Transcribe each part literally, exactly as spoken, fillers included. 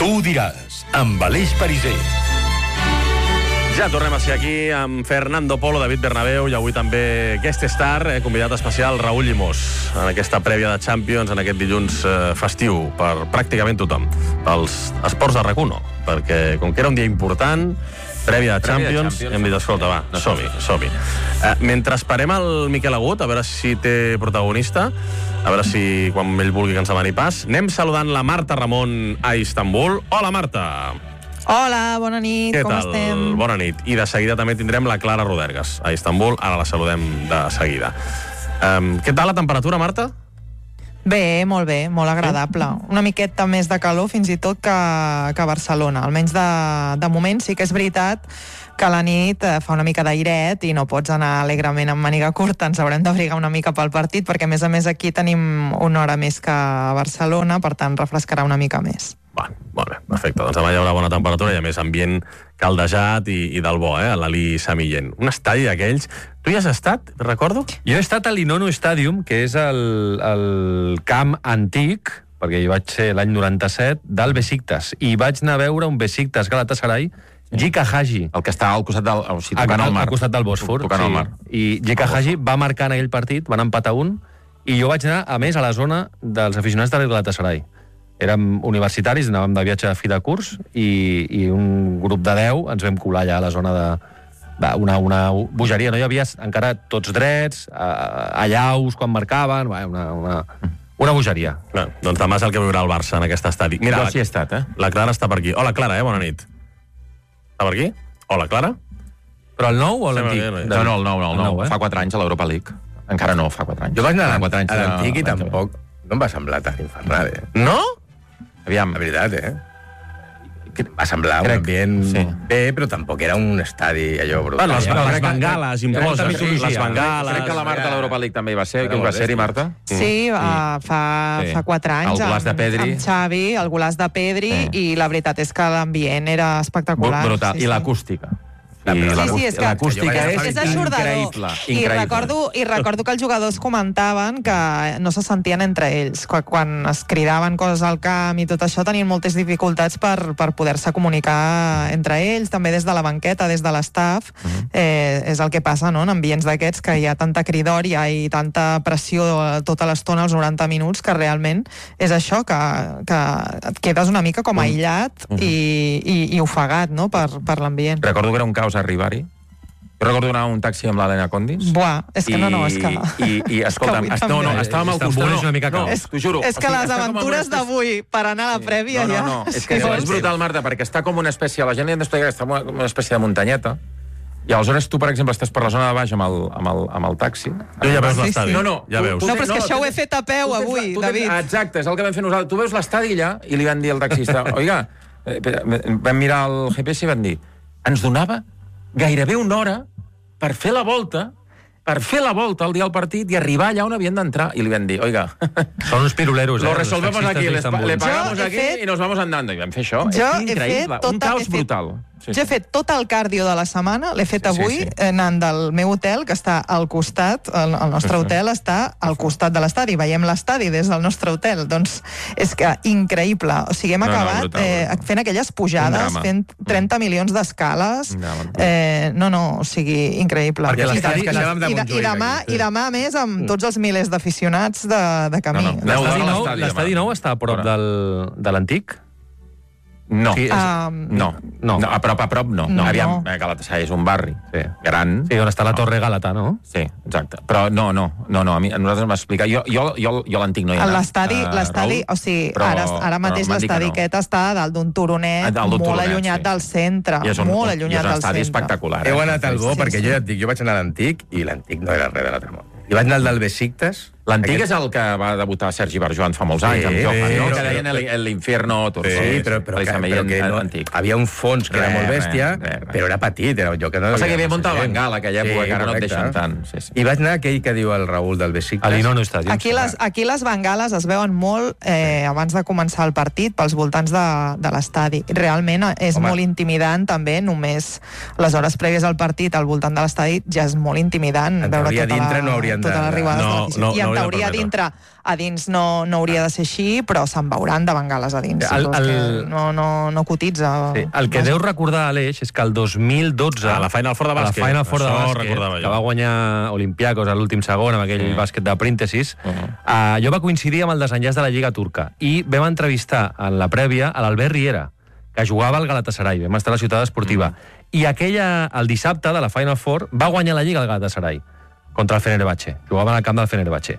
Tu ho diràs, amb Aleix Pariser. Ja tornem a ser aquí amb Fernando Polo, David Bernabéu i avui també guest star, eh, convidat especial Raúl Llimós, en aquesta prèvia de Champions, en aquest dilluns eh, festiu per pràcticament tothom, pels esports de RAC u, perquè com que era un dia important, prèvia de Champions, Champions hem dit, escolta, va, no som-hi, som-hi. Eh, mentre esperem el Miquel Agut, a veure si té protagonista, a veure si quan ell vulgui que ens demani pas, anem saludant la Marta Ramon a Istanbul. Hola, Marta! Hola, bona nit, Què com tal? estem? Bona nit. I de seguida també tindrem la Clara Rodergas a Istanbul, ara la saludem de seguida. Um, què tal la temperatura, Marta? Bé, molt bé, molt agradable. Una miqueta més de calor fins i tot que, que a Barcelona. Almenys de, de moment sí que és veritat que a la nit fa una mica d'airet i no pots anar alegrement amb màniga curta, ens haurem d'abrigar una mica pel partit, perquè a més a més aquí tenim una hora més que a Barcelona, per tant refrescarà una mica més. Bueno, molt bé, perfecte. Doncs demà hi haurà bona temperatura i a més ambient caldejat i, i del bo, eh? A l'Ali Samillent. Un estadi d'aquells... Tu hi has estat, recordo? Jo he estat a l'Inono Stadium, que és el, el camp antic, perquè hi vaig ser l'any noranta-set, del Besiktas. I vaig anar a veure un Besiktas Galatasaray, Jika Hagi. El que està al costat del... O sigui, tocant al, al mar. Al costat del Bòsfor. Tocant sí. al mar. I Jika Hagi va marcar en aquell partit, van empatar un, i jo vaig anar, a més, a la zona dels aficionats del Galatasaray. Érem universitaris, anàvem de viatge a fi de curs, i, i un grup de deu ens vam colar allà a la zona de... de una, una bogeria, no hi havia encara tots drets, allaus quan marcaven, una... una Una bogeria. Clar, doncs demà és el que viurà el Barça en aquest estadi. Mira, jo sí he estat, eh? La Clara està per aquí. Hola, Clara, eh? Bona nit. Està per aquí? Hola, Clara? Però el nou o l'antic? No, No, no, el nou, no, el nou. eh? Fa quatre anys a l'Europa League. Encara no, fa quatre anys. Jo vaig anar Fa quatre anys a l'antic i l'any tampoc no em va semblar tan infernal, eh? No? Aviam. La veritat, eh? Que va semblar un Crec, ambient sí. bé, però tampoc era un estadi allò brutal. Bueno, les, Ja. les bengales imploses, Sí, sí, les sí, bengales... Crec que la Marta a l'Europa League també hi va ser. Era Que molt va ser-hi, bèstia. Marta? Sí, uh, fa, Sí. fa quatre anys El golaç de amb, Pedri. amb Xavi, el golaç de Pedri, Sí. i la veritat és que l'ambient era espectacular. Brutal. Sí, I sí. l'acústica. Sí, sí, és que- l'acústica que jo És, vaig és agafar aixordador. increïble. I increïble. recordo, I recordo que els jugadors comentaven que no se sentien entre ells. Quan, quan es cridaven coses al camp i tot això, tenien moltes dificultats per, per poder-se comunicar entre ells, també des de la banqueta, des de l'estaf. Mhm. eh, és el que passa, no?, en ambients d'aquests, que hi ha tanta cridòria i tanta pressió tota l'estona, els noranta minuts, que realment és això, que, que et quedes una mica com aïllat i, i, i ofegat, no?, per, per l'ambient. Recordo que era un caos arribar-hi. Jo recordo anar a un taxi amb l'Helena Condis. Buah, és que no, no, és que... I, i escolta'm, avui es, no, no, també. estàvem al Istanbul costat... és una mica no, caos. t'ho juro. És que o sigui, les està com en una aventures espècie- d'avui per anar a la prèvia no, ja... no, no, és que Sí, és brutal, Marta, perquè està com una espècie... La gent li han d'explicar que està com una espècie de muntanyeta, i aleshores tu, per exemple, estàs per la zona de baix amb el, amb el, amb el taxi. Tu ja veus Sí, l'estadi. sí. No, no. Ja tu- veus. tu No, però és que no, això tu ho he tens- fet a peu tu tens avui, la- tu tens- David. Exacte, és el que vam fer nosaltres. Tu veus l'estadi allà i li van dir al taxista, oiga, eh, vam mirar el G P S i van dir, ens donava gairebé una hora per fer la volta, per fer la volta el dia del partit i arribar allà on havien d'entrar. I li van dir, oiga, Són uns piruleros, eh? lo els resolvemos taxistes aquí, les, d'Istanbul. le pagamos Jo he aquí fet- i nos vamos andando. I vam fer això. Jo és he increïble. fet tota... Un caos he fet, brutal. Sí, Jo he fet tot el cardio de la setmana, l'he fet Sí, sí, avui, sí. anant del meu hotel, que està al costat, el, el nostre hotel està al costat de l'estadi, veiem l'estadi des del nostre hotel, doncs és que increïble, o sigui, hem No, no, acabat brutal, eh, brutal. fent aquelles Un pujades, drama. fent trenta milions d'escales, Un drama. eh, no, no, o sigui, increïble. Perquè I, l'estadi i, queixàvem de i, de- i, Montjuïc, demà, aquí, sí. I demà, a més, amb tots els milers d'aficionats de, de camí. No, no. Aneu L'estadi a nou, l'estadi l'estadi demà. nou està a prop del, de l'antic? No. Sí, és- Um, No, No. no, a prop, a prop no. No. Aviam, eh, Galatasaray és un barri Sí. gran. Sí, on està la Torre Gàlata, no? Sí, exacte. Però no, no, no, no a, mi, a nosaltres m'explica. Jo, jo, jo, jo l'antic no hi he anat. L'estadi, eh, l'estadi, Raül, o sigui, però- ara, ara però mateix m'han dit que l'estadi no. aquest està a dalt d'un turonet, A dalt d'un molt turonet, allunyat sí. del centre, I és un, molt i allunyat és un del estadi centre. espectacular. Heu eh? anat al bo, Sí, perquè sí. jo ja et dic, jo vaig anar a l'antic i l'antic no era res de l'altre món. I vaig anar al del Besiktas. L'antic Aquest- és el que va debutar Sergi Barjoan fa molts anys, Sí, amb Johan, sí, no? però- Que deien el- el l'infierno turco. Sí, però, però, que, però que no, antic. havia un fons que era Res, molt res, bèstia, res, res. però era petit, era un lloc que no... Passa que hi havia massa muntat el gent. Bengal, aquella època, que ara no et correcte. deixen tant. Sí, sí. I vaig anar a aquell que diu el Raül del Besiktas. A l'Inono Stadium. Aquí les, aquí les bengales es veuen molt eh, abans de començar el partit pels voltants de, de l'estadi. Realment és Home. molt intimidant també, només les hores prèvies al partit al voltant de l'estadi ja és molt intimidant En veure teoria tota dintre la, no haurien de- tota l'arribada no, de l'afició. no, I en no hauria de teoria permetre. dintre a dins no, no hauria de ser així, però se'n veuran de bengales a dins. El- El, el... el- No, no, no cotitza. Sí. El que deu recordar, Aleix, és que el dos mil dotze... A la Final Four de bàsquet. A la Final Four de Això bàsquet, recordava que jo. va guanyar Olympiacos a l'últim segon, amb aquell Sí. bàsquet de Príntesis, Uh -huh. uh, jo va coincidir amb el desenllaç de la Lliga Turca i vam entrevistar en la prèvia a l'Albert Riera, que jugava al Galatasaray, vam estar a la ciutat esportiva. Mm. I aquella, el dissabte de la Final Four, va guanyar la Lliga al Galatasaray contra el Fenerbahçe. Jugava al camp del Fenerbahçe.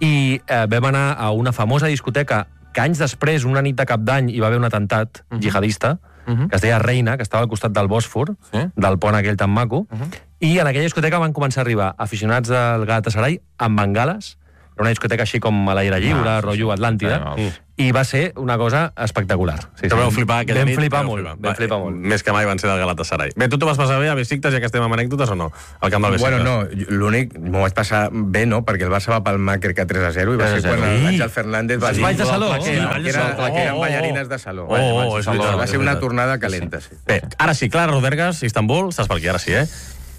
I eh, vam anar a una famosa discoteca que anys després, una nit de cap d'any, hi va haver un atemptat uh -huh. jihadista, uh -huh. que es deia Reina, que estava al costat del Bòsfor, Sí? del pont aquell tan maco, uh -huh. i en aquella discoteca van començar a arribar aficionats del Galatasaray amb bengales. Era una discoteca així com a l'aire lliure, Ah, sí, rotllo sí. Atlàntida, Sí, i va ser una cosa espectacular. Sí, Però vau flipar aquella vam nit. Flipar vau molt, flipar. vam flipar molt. Més que mai van ser del Galatasaray. Bé, tu t'ho vas passar bé a Besiktas, ja que estem amb anècdotes, o no? Al camp del Besiktas. Bueno, no, l'únic, m'ho vaig passar bé, no?, perquè el Barça va palmar, crec que tres a zero, i va ser quan Sí. l'Àngel Fernández va Els dir... balls de saló. Que, Sí, que, els balls de era, saló. que eren Oh, oh, ballarines de saló. Oh, oh, és veritat, va és ser una veritat. tornada calenta, sí. Bé, ara sí, Clara Rodergas, Istanbul, estàs per aquí, ara sí, eh?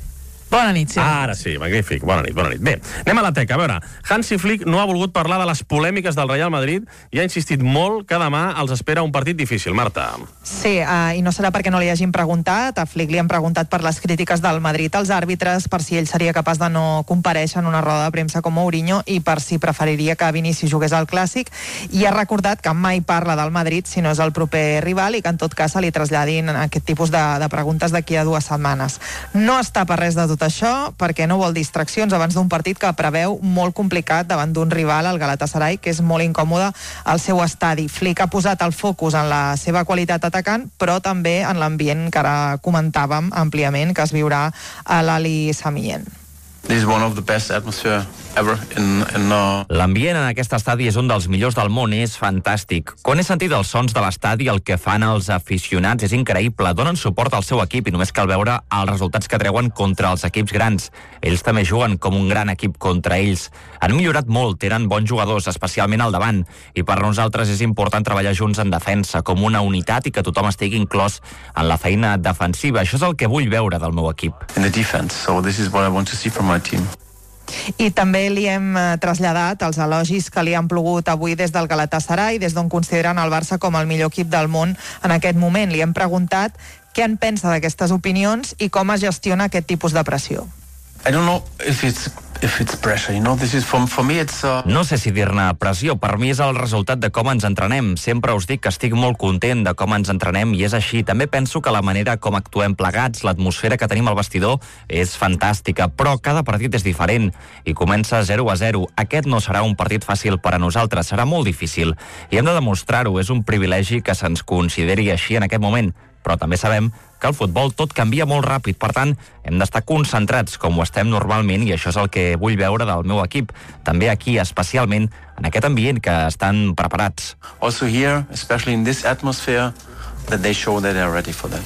Bona nit, sí. Ara sí, magnífic, bona nit, bona nit. Bé, anem a la teca, a veure, Hansi Flick no ha volgut parlar de les polèmiques del Real Madrid i ha insistit molt que demà els espera un partit difícil. Marta. Sí, uh, i no serà perquè no li hagin preguntat. A Flick li han preguntat per les crítiques del Madrid als àrbitres, per si ell seria capaç de no comparèixer en una roda de premsa com Mourinho i per si preferiria que Vinícius jugués al Clàssic. I ha recordat que mai parla del Madrid si no és el proper rival i que en tot cas se li traslladin aquest tipus de, de preguntes d'aquí a dues setmanes. No està per res de tot això, perquè no vol distraccions abans d'un partit que preveu molt complicat davant d'un rival, el Galatasaray, que és molt incòmode al seu estadi. Flick ha posat el focus en la seva qualitat atacant, però també en l'ambient que ara comentàvem àmpliament, que es viurà a l'Ali Samien. This is one of the best atmosphere ever in, in uh... L'ambient en aquest estadi és un dels millors del món, és fantàstic. Quan he sentit els sons de l'estadi, el que fan els aficionats és increïble. Donen suport al seu equip i només cal veure els resultats que treuen contra els equips grans. Ells també juguen com un gran equip contra ells. Han millorat molt, tenen bons jugadors, especialment al davant, i per nosaltres és important treballar junts en defensa, com una unitat i que tothom estigui inclòs en la feina defensiva. Això és el que vull veure del meu equip. in the defense. So this is what I want to see from my team. I també li hem eh, traslladat els elogis que li han plogut avui des del Galatasaray, des d'on consideren el Barça com el millor equip del món en aquest moment. Li hem preguntat què en pensa d'aquestes opinions i com es gestiona aquest tipus de pressió. I don't know if it's if it's pressure. You know, this is for for me. It's uh... No sé si dir-ne pressió, per mi és el resultat de com ens entrenem. Sempre us dic que estic molt content de com ens entrenem i és així. També penso que la manera com actuem plegats, l'atmosfera que tenim al vestidor és fantàstica, però cada partit és diferent i comença zero a zero. Aquest no serà un partit fàcil per a nosaltres, serà molt difícil i hem de demostrar-ho. És un privilegi que se'ns consideri així en aquest moment, però també sabem que el futbol tot canvia molt ràpid, per tant, hem d'estar concentrats com ho estem normalment i això és el que vull veure del meu equip, també aquí, especialment en aquest ambient que estan preparats. also here, especially in this atmosphere, that they show that they're ready for that.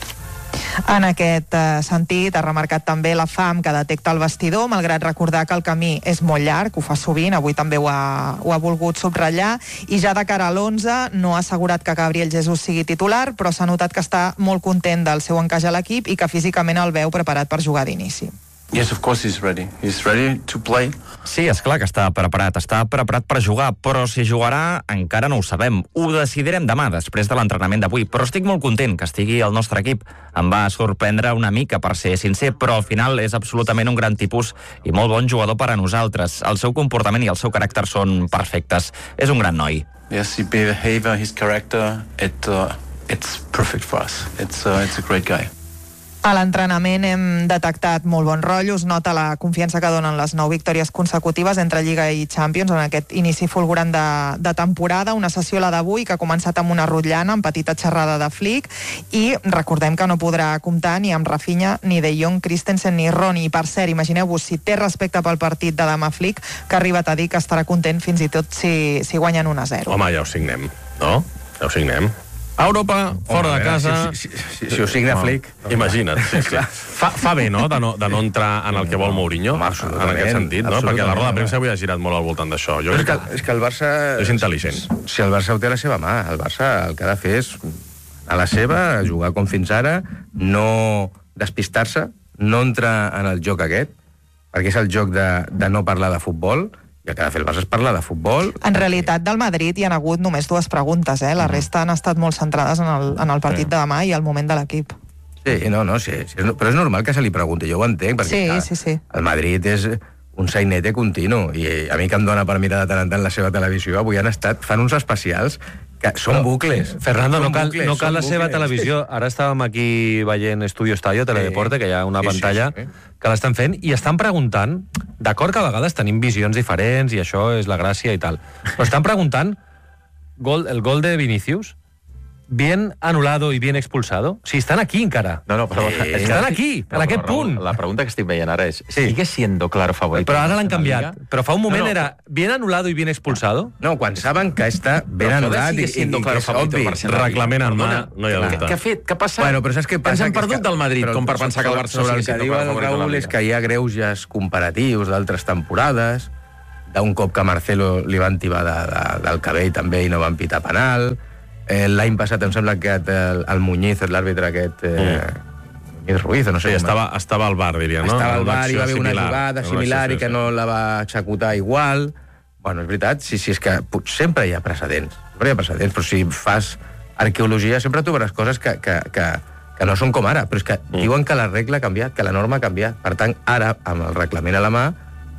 En aquest eh, sentit, ha remarcat també la fam que detecta el vestidor, malgrat recordar que el camí és molt llarg, ho fa sovint, avui també ho ha, ho ha volgut subratllar, i ja de cara a l'onze no ha assegurat que Gabriel Jesús sigui titular, però s'ha notat que està molt content del seu encaix a l'equip i que físicament el veu preparat per jugar d'inici. Yes, of course he's ready. He's ready to play. Sí, és clar que està preparat, està preparat per jugar, però si jugarà encara no ho sabem. Ho decidirem demà, després de l'entrenament d'avui, però estic molt content que estigui al nostre equip. Em va sorprendre una mica, per ser sincer, però al final és absolutament un gran tipus i molt bon jugador per a nosaltres. El seu comportament i el seu caràcter són perfectes. És un gran noi. Yes, his behavior, his character, it uh, it's perfect for us. It's uh, it's a great guy. A l'entrenament hem detectat molt bons rotllos, nota la confiança que donen les nou victòries consecutives entre Lliga i Champions en aquest inici fulgurant de, de temporada, una sessió la d'avui que ha començat amb una rotllana, amb petita xerrada de Flick, i recordem que no podrà comptar ni amb Rafinha, ni De Jong, Christensen, ni Roni. I per cert, imagineu-vos si té respecte pel partit de demà Flick, que ha arribat a dir que estarà content fins i tot si, si guanyen un a zero. Home, ja ho signem, no? Ja ho signem. A Europa, fora Home, de casa... Si, si, si, si ho signa Flick... Imagina't, sí, sí. Fa, fa bé, no?, de no, de no entrar en el que vol Mourinho, Home, en aquest sentit, no? Perquè la roda de premsa avui ha girat molt al voltant d'això. Jo Però és crec que, és que el Barça... És intel·ligent. Si el Barça ho té a la seva mà, el Barça el que ha de fer és a la seva, jugar com fins ara, no despistar-se, no entrar en el joc aquest, perquè és el joc de, de no parlar de futbol, I el que ha de fer el Barça és parlar de futbol. En realitat, del Madrid hi ha hagut només dues preguntes, eh? La resta han estat molt centrades en el, en el partit de demà i el moment de l'equip. Sí, no, no, sí, sí, però és normal que se li pregunti, jo ho entenc, perquè Sí, clar, sí, sí. el Madrid és un sainete continu, i a mi que em dona per mirar de tant en tant la seva televisió, avui han estat, fan uns especials que són bucles. Fernando, Són no cal, bucles, no cal són la seva bucles. televisió. Ara estàvem aquí veient Estudio Estadio, Teledeporte, que hi ha una Sí, sí, pantalla sí. que l'estan fent, i estan preguntant, d'acord que a vegades tenim visions diferents, i això és la gràcia i tal, però estan preguntant gol, el gol de Vinicius, bien anulado y bien expulsado? Si estan aquí encara. No, no, però... Eh, és que estan estic- aquí, en però, aquest Raül, punt. La pregunta que estic veient ara és, Sí. sigue siendo claro favorito? Però ara l'han de la canviat. Liga? Però fa un moment No, no. era bien anulado y bien expulsado. No, quan saben que està ben Però això de anul·lat i, sigue i, siendo i que claro és favorito obvi. el Barça en la Liga. Reglament en mà, Perdona, no hi ha què- dubte. Què ha fet? Què ha passat? Bueno, però saps què passa? Ens hem Que és perdut que- del Madrid, però com per pensar que el Barça sobre no el sigui que siendo diu claro el favorito de la Raül és Liga. que hi ha greuges comparatius d'altres temporades, d'un cop que Marcelo li van tibar de, de, del cabell també i no van pitar penal. Eh, L'any passat em sembla que el, el Muñiz, l'àrbitre aquest... Eh, Muñiz Ruiz, o no sé Sí, com estava, estava al bar, diria, no? estava al Una bar i acció va haver una similar. jugada Una similar acció, i que sí, no la va executar igual. Bueno, és veritat, sí, sí, és que pot- sempre hi ha precedents, sempre hi ha precedents, però si fas arqueologia sempre trobaràs coses que, que, que, que no són com ara, però és que mm. diuen que la regla ha canviat, que la norma ha canviat. Per tant, ara, amb el reglament a la mà,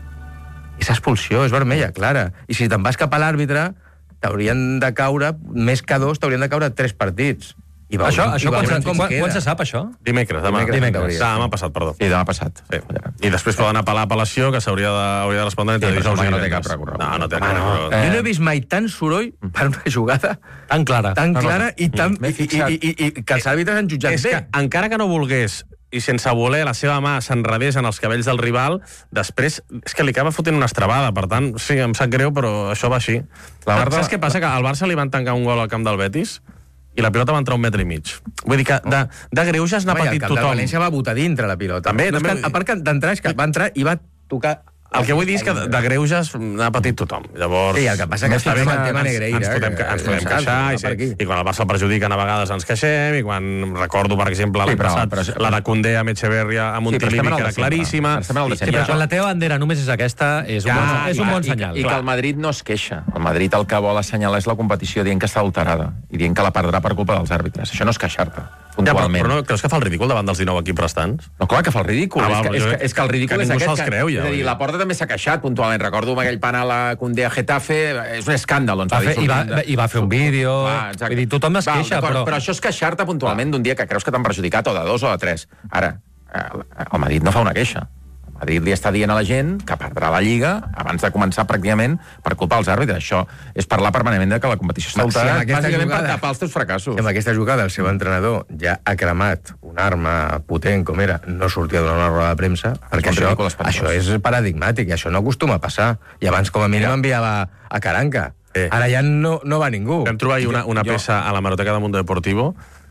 és expulsió, és vermella, clara. I si te'n vas cap a l'àrbitre, t'haurien de caure, més que dos, t'haurien de caure tres partits. I veurem, Això, això i quan, veurem se, com quan, queda. quan se sap, això? Dimecres, demà. Dimecres, Dimecres. en Ah, teoria, demà passat, perdó. Sí, demà passat. Sí. I després poden apel·lar a apel·lació, que s'hauria de, hauria de respondre entre Sí, però dijous i no té divendres. cap recorregut. No, no té Home, cap no. recorregut. Jo no he vist mai tant soroll per una jugada Tan clara. tan No, no. clara i, tan, M'he i, i, fixat. i, i, i que els àrbitres han jutjat És bé. que, encara que no volgués i sense voler la seva mà s'enredés en els cabells del rival, després és que li acaba fotent una estrabada, per tant, sí, em sap greu, però això va així. La La Barça- Saps què passa? Que al Barça li van tancar un gol al camp del Betis i la pilota va entrar un metre i mig. Vull dir que de, de greuges n'ha Home, i el patit camp de tothom. València va botar dintre la pilota. També, no, és també. que, a part que d'entrar, és que va entrar i va tocar... El que vull dir és que de, de greuges n'ha patit tothom. Llavors, Sí, el que passa que està bé estem que amb el tema ens- Negreira, Ens podem, que- ens que podem saps, queixar, va i, per aquí. sí, i quan el Barça el perjudiquen a vegades ens queixem, i quan recordo, per exemple, l'any Sí, però- passat, però- la de Condé amb Echeverria, amb un Sí, però estem Tilibi, en el que era de sempre. claríssima. Estem en el de I- sempre. Sí, però i quan la teva bandera només és aquesta, és un, Ja, bon, és un clar, bon i- senyal. I que el Madrid no es queixa. El Madrid el que vol assenyalar és la competició dient que està alterada i dient que la perdrà per culpa dels àrbitres. Això no és queixar-te, Ja, però, puntualment. però no, creus que fa el ridícul davant dels dinou equips restants? No, clar, que fa el ridícul. Ah, és, va, que, però és, jo- que, és que el ridícul que és ningú aquest. se'ls creu, ja, és a vull dir, dir. la Porta també s'ha queixat puntualment. Recordo aquell penal a Condé a Getafe, és un escàndal. Doncs, Va fer, i, va, sortint de- I va fer un vídeo... Va, exacte. Vull dir, tothom es Val, queixa, d'acord, però... Però això és queixar-te puntualment d'un dia que creus que t'han perjudicat, o de dos o de tres. Ara, el, el Madrid no fa una queixa. El Madrid li està dient a la gent que perdrà la Lliga abans de començar pràcticament per culpa dels àrbitres. Això és parlar permanentment de que la competició està Va, si alterada, amb aquesta bàsicament per jugada- tapar els teus fracassos. I amb aquesta jugada el seu entrenador ja ha cremat una arma potent com era no sortir a donar una roda de premsa, perquè Són això, ridícules per això tots. és paradigmàtic, i això no acostuma a passar. I abans, com a mínim, enviava a Caranca. Ara ja no, no va ningú. Vam trobar ahir una, una Jo- peça a la Hemeroteca de Mundo Deportivo.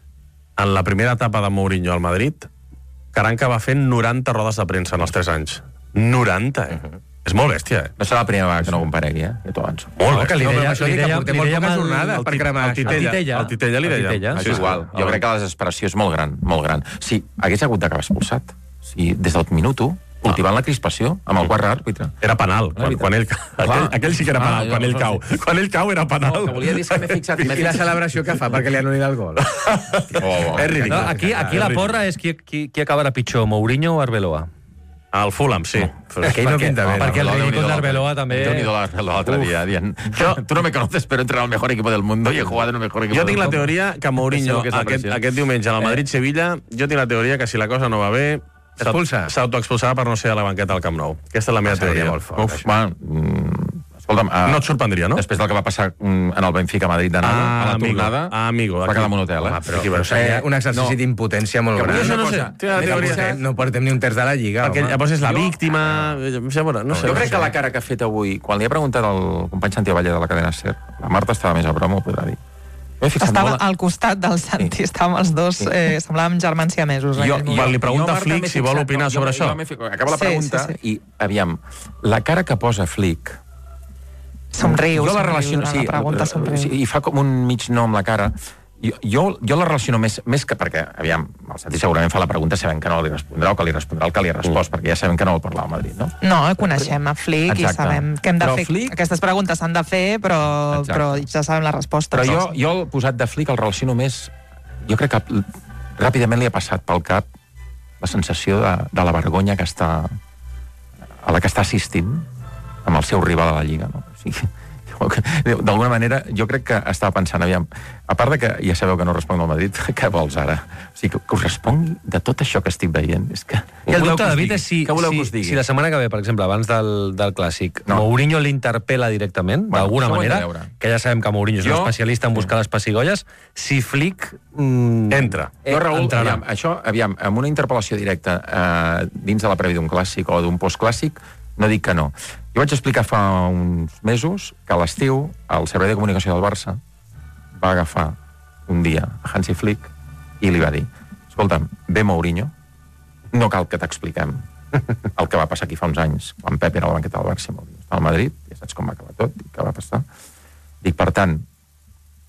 En la primera etapa de Mourinho al Madrid, Caranca va fer noranta rodes de premsa en els tres anys. noranta, eh? Uh-huh. És molt bèstia, eh? No serà la primera vegada que no comparegui, eh? Ja t'ho avanço. Molt No, que bèstia. li No, però deia, això li dic que deia, portem li molt deia poques amb el- jornades el per tit- cremar el això. Titella. Titella. El Titella li El deia. Titella. És Sí, sí. igual. Jo crec que la desesperació és molt gran, molt gran. Si hagués hagut d'acabar expulsat, si des del minut u, cultivant la crispació amb el quart àrbitre. Era penal, quan, quan ell... Aquell, aquell sí que era Clar, penal, quan jo- ell cau. Quan ell cau era penal. No, que volia dir és que m'he fixat... m'he I la fixat- celebració que fa perquè li anul·lin el gol. Oh, És ridícul. No, aquí, aquí la porra és qui, qui, qui acabarà pitjor, Mourinho o Arbeloa? Al Fulham, sí. Aquell no pinta bé. perquè el Déu-n'hi-do ridícul l'altre- d'Arbeloa també- Déu-n'hi-do l'altre dia, dient... Tú no me conoces, pero entre el mejor equipo del mundo y he jugado en el mejor equipo Jo del tinc la mundo. teoria que Mourinho, Segur que és la aquest, pressió. aquest diumenge al Madrid-Sevilla, jo tinc la teoria que si la cosa no va bé, Expulsa. s'autoexpulsarà per no ser a la banqueta del Camp Nou. Aquesta és la meva Seria teoria. molt fort, Uf, això. Bueno, mm, escolta'm... Uh, no et sorprendria, no? Després del que va passar mm, en el Benfica-Madrid d'anada, Ah, a la amigo. tornada, Ah, amigo, va aquí. quedar en un hotel, eh? Home, però, Aquí va però seria Eh, un exercici no. d'impotència molt Que gran. avui Jo no una sé, cosa, té la m'he teoria. fixat- Portem- No portem ni un terç de la Lliga, Perquè home. llavors és la Jo- víctima... Ja, bueno, no sé. Jo no crec sé. que la cara que ha fet avui, quan li ha preguntat al company Santiago Valle de la cadena SER, la Marta estava més a broma, ho podrà dir. M'he fixat Estava molt... al costat del Santi, Sí. estàvem els dos, eh, semblàvem germans siamesos. en Jo, aquell jo, moment. Val, li pregunta jo, a Flick m'he si vol fixat- opinar sobre jo, això. Jo m'he fi- acaba la Sí, pregunta sí, sí. i, aviam, la cara que posa Flick... Somriu, jo la somriu relació, durant la pregunta, somriu. sí, i fa com un mig no amb la cara. Jo, jo, jo la relaciono més, més que perquè, aviam, el Santi segurament fa la pregunta sabent que no li respondrà o que li respondrà el que li ha respost, mm. perquè ja sabem que no vol parlar al Madrid, no? No, coneixem a Flick Exacte. I sabem que hem de però fer... Flick... Aquestes preguntes s'han de fer, però, però ja sabem la resposta. Però jo, jo el posat de Flick el relaciono més... Jo crec que ràpidament li ha passat pel cap la sensació de, de la vergonya que està a la que està assistint amb el seu rival a la Lliga, no? O sigui, d'alguna manera, jo crec que estava pensant, aviam, a part de que ja sabeu que no responc al Madrid, què vols ara? O sigui, que, que us respongui de tot això que estic veient. És que... I el dubte, David, és si, si, si la setmana que ve, per exemple, abans del, del Clàssic, no. Mourinho l'interpel·la directament, bueno, d'alguna manera, que ja sabem que Mourinho és jo... un especialista en buscar les pessigolles, si Flick... Mm, entra. Jo, Raül, aviam, això, aviam, amb una interpel·lació directa eh, dins de la prèvia d'un Clàssic o d'un postclàssic, no dic que no. Jo vaig explicar fa uns mesos que a l'estiu el Servei de Comunicació del Barça va agafar un dia a Hansi Flick i li va dir: escolta'm, ve Mourinho, no cal que t'expliquem el que va passar aquí fa uns anys, quan Pep era a la banqueta del Barça i Mourinho estava al Madrid, ja saps com va acabar tot i què va passar. Dic, per tant,